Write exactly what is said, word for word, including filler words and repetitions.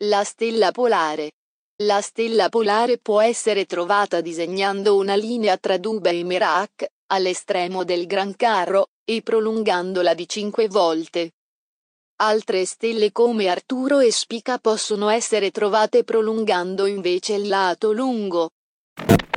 La stella polare. La stella polare può essere trovata disegnando una linea tra Dubhe e Merak, all'estremo del Gran Carro, e prolungandola di cinque volte. Altre stelle come Arturo e Spica possono essere trovate prolungando invece il lato lungo.